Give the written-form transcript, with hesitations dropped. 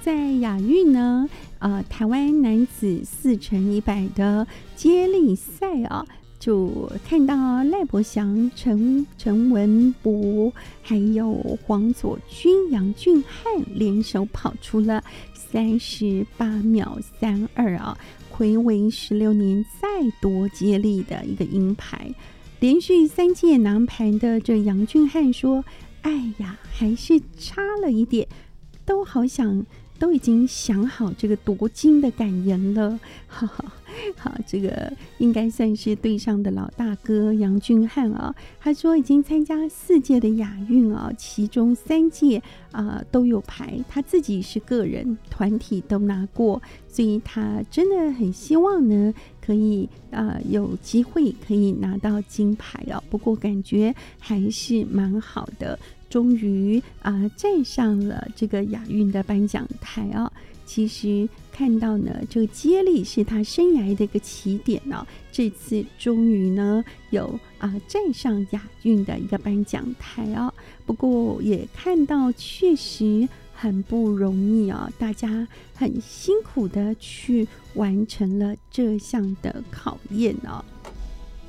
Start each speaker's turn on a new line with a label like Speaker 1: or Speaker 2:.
Speaker 1: 在亚运呢，台湾男子4×100的接力赛啊，就看到赖伯祥、陈文博还有黄佐君、杨俊翰联手跑出了38秒32啊，睽违16年再夺接力的一个银牌。连续3届拿牌的这杨俊翰说：“哎呀，还是差了一点，都已经想好这个夺金的感言了。”好，这个应该算是队上的老大哥杨俊翰啊。他说已经参加4届的亚运啊，其中3届都有牌，他自己是个人、团体都拿过，所以他真的很希望呢，可以有机会可以拿到金牌哦。不过感觉还是蛮好的，终于站上了这个亚运的颁奖台啊。其实看到呢，这个接力是他生涯的一个起点哦。这次终于呢有站上亚运的一个颁奖台哦。不过也看到确实很不容易哦，大家很辛苦的去完成了这项的考验哦。